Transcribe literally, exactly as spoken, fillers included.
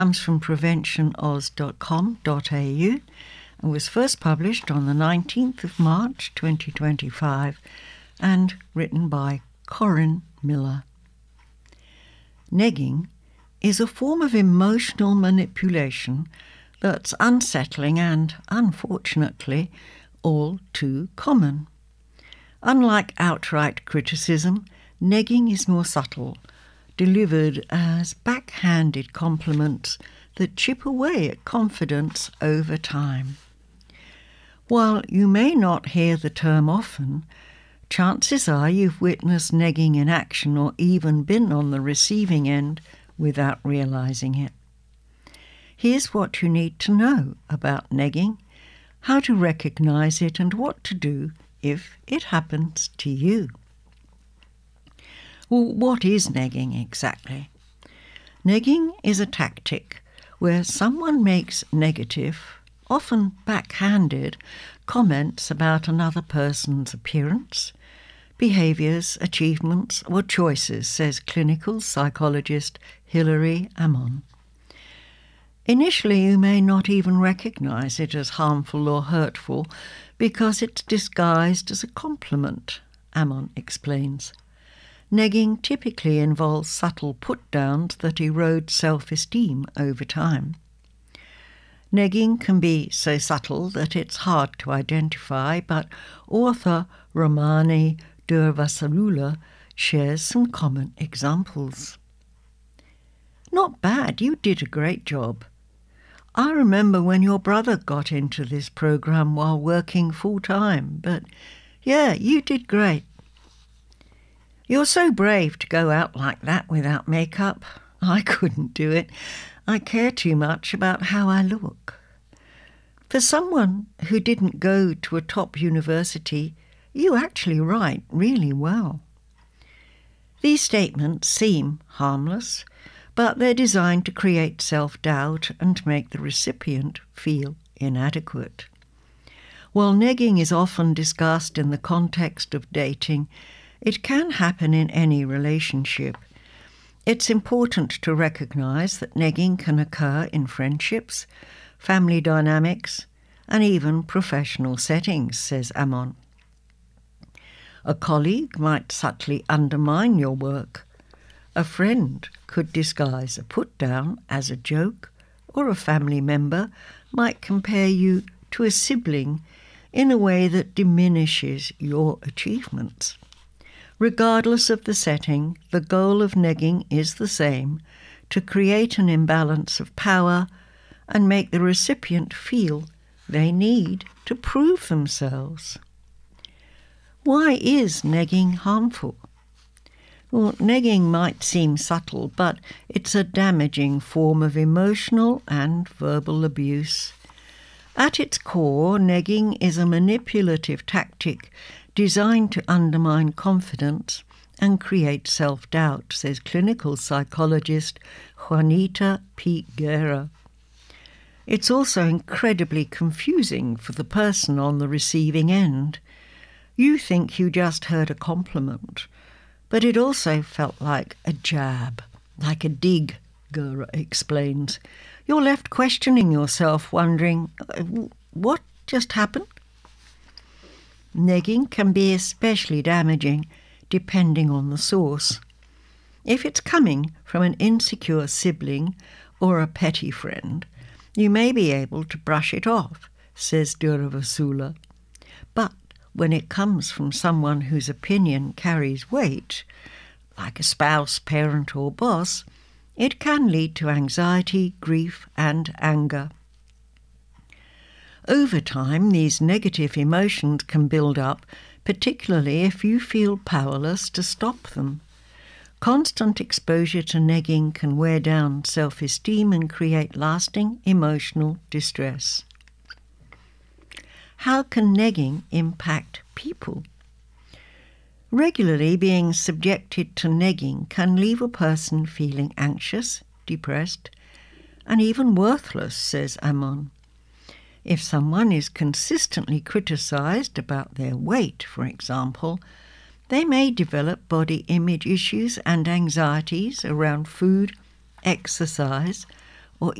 comes from prevention aus dot com dot a u and was first published on the nineteenth of March twenty twenty-five and written by Corinne Miller. Negging is a form of emotional manipulation that's unsettling and, unfortunately, all too common. Unlike outright criticism, negging is more subtle, delivered as backhanded compliments that chip away at confidence over time. While you may not hear the term often, chances are you've witnessed negging in action or even been on the receiving end without realizing it. Here's what you need to know about negging, how to recognize it, and what to do if it happens to you. Well, what is negging exactly? Negging is a tactic where someone makes negative, often backhanded, comments about another person's appearance, behaviours, achievements or choices, says clinical psychologist Hilary Ammon. Initially, you may not even recognise it as harmful or hurtful because it's disguised as a compliment, Ammon explains. Negging typically involves subtle put-downs that erode self-esteem over time. Negging can be so subtle that it's hard to identify, but author Ramani Durvasarula shares some common examples. Not bad, you did a great job. I remember when your brother got into this program while working full-time, but yeah, you did great. You're so brave to go out like that without makeup. I couldn't do it. I care too much about how I look. For someone who didn't go to a top university, you actually write really well. These statements seem harmless, but they're designed to create self-doubt and make the recipient feel inadequate. While negging is often discussed in the context of dating, it can happen in any relationship. It's important to recognise that negging can occur in friendships, family dynamics, and even professional settings, says Ammon. A colleague might subtly undermine your work. A friend could disguise a put-down as a joke, or a family member might compare you to a sibling in a way that diminishes your achievements. Regardless of the setting, the goal of negging is the same: to create an imbalance of power and make the recipient feel they need to prove themselves. Why is negging harmful? Well, negging might seem subtle, but it's a damaging form of emotional and verbal abuse. At its core, negging is a manipulative tactic designed to undermine confidence and create self-doubt, says clinical psychologist Juanita P. Guerra. It's also incredibly confusing for the person on the receiving end. You think you just heard a compliment, but it also felt like a jab, like a dig, Guerra explains. You're left questioning yourself, wondering, what just happened? Negging can be especially damaging depending on the source. If it's coming from an insecure sibling or a petty friend, you may be able to brush it off, says Durvasula. But when it comes from someone whose opinion carries weight, like a spouse, parent or boss, it can lead to anxiety, grief and anger. Over time, these negative emotions can build up, particularly if you feel powerless to stop them. Constant exposure to negging can wear down self-esteem and create lasting emotional distress. How can negging impact people? Regularly being subjected to negging can leave a person feeling anxious, depressed, and even worthless, says Ammon. If someone is consistently criticised about their weight, for example, they may develop body image issues and anxieties around food, exercise,